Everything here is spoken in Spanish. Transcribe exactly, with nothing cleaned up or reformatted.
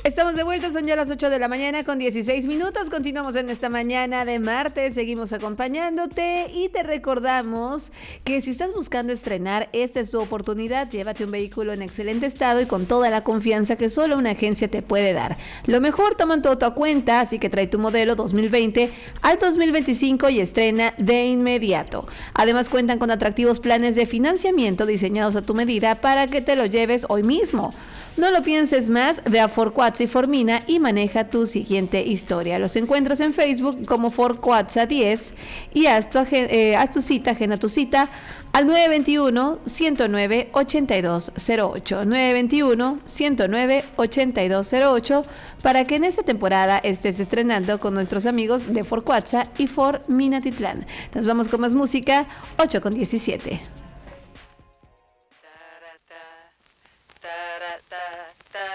Estamos de vuelta, son ya las ocho de la mañana con dieciséis minutos. Continuamos en esta mañana de martes, seguimos acompañándote y te recordamos que si estás buscando estrenar, esta es tu oportunidad. Llévate un vehículo en excelente estado y con toda la confianza que solo una agencia te puede dar. Lo mejor, toman todo a cuenta, así que trae tu modelo dos mil veinte al dos mil veinticinco y estrena de inmediato. Además, cuentan con atractivos planes de financiamiento diseñados a tu medida para que te lo lleves hoy mismo. No lo pienses más, ve a Ford Cuatza y Formina y maneja tu siguiente historia. Los encuentras en Facebook como Ford Cuatza diez y haz tu, eh, haz tu cita, agenda tu cita al nueve dos uno, uno cero nueve, ocho dos cero ocho, nueve dos uno, uno cero nueve, ocho dos cero ocho, para que en esta temporada estés estrenando con nuestros amigos de Ford Cuatza y Ford Minatitlán. Nos vamos con más música, ocho con diecisiete. Ta